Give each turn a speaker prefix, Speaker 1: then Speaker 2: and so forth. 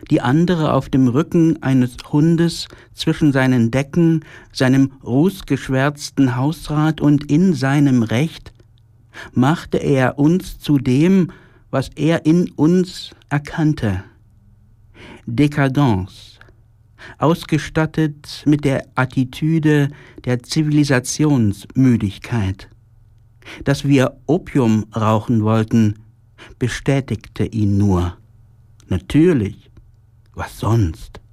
Speaker 1: die andere auf dem Rücken eines Hundes zwischen seinen Decken, seinem rußgeschwärzten Hausrat und in seinem Recht, machte er uns zu dem, was er in uns erkannte. Décadence, ausgestattet mit der Attitüde der Zivilisationsmüdigkeit. Dass wir Opium rauchen wollten, bestätigte ihn nur. Natürlich, was sonst?